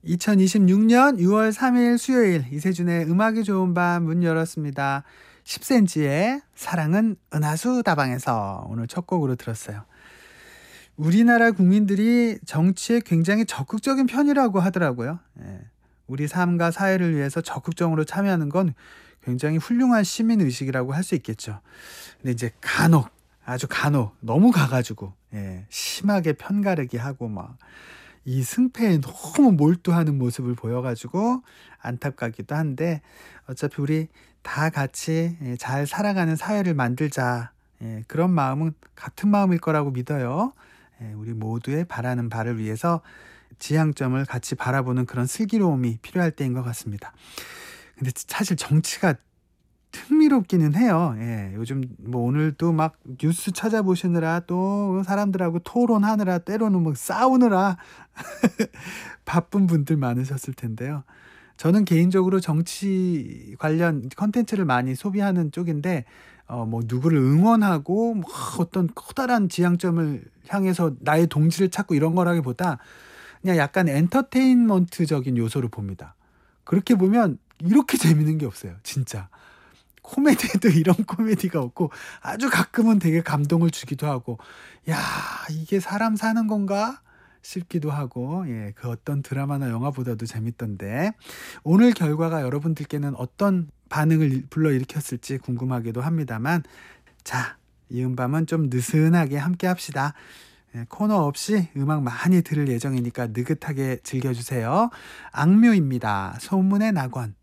2026년 6월 3일 수요일 이세준의 음악이 좋은 밤 문 열었습니다. 10cm의 사랑은 은하수 다방에서 오늘 첫 곡으로 들었어요. 우리나라 국민들이 정치에 굉장히 적극적인 편이라고 하더라고요. 예. 우리 삶과 사회를 위해서 적극적으로 참여하는 건 굉장히 훌륭한 시민의식이라고 할 수 있겠죠. 근데 이제 간혹, 아주 간혹 너무 가가지고 심하게 편가르기 하고 막 이 승패에 너무 몰두하는 모습을 보여가지고 안타깝기도 한데, 어차피 우리 다 같이 잘 살아가는 사회를 만들자, 그런 마음은 같은 마음일 거라고 믿어요. 우리 모두의 바라는 바를 위해서 지향점을 같이 바라보는 그런 슬기로움이 필요할 때인 것 같습니다. 근데 사실 정치가 흥미롭기는 해요. 요즘 뭐 오늘도 막 뉴스 찾아보시느라 또 사람들하고 토론하느라 때로는 뭐 싸우느라 바쁜 분들 많으셨을 텐데요. 저는 개인적으로 정치 관련 컨텐츠를 많이 소비하는 쪽인데, 뭐 누구를 응원하고 뭐 어떤 커다란 지향점을 향해서 나의 동지를 찾고 이런 거라기보다 그냥 약간 엔터테인먼트적인 요소로 봅니다. 그렇게 보면 이렇게 재밌는 게 없어요, 진짜. 코미디에도 이런 코미디가 없고 아주 가끔은 되게 감동을 주기도 하고, 야, 이게 사람 사는 건가 싶기도 하고, 그 어떤 드라마나 영화보다도 재밌던데, 오늘 결과가 여러분들께는 어떤 반응을 불러일으켰을지 궁금하기도 합니다만, 자, 이은 밤은 좀 느슨하게 함께 합시다. 코너 없이 음악 많이 들을 예정이니까 느긋하게 즐겨주세요. 악뮤입니다. 소문의 낙원.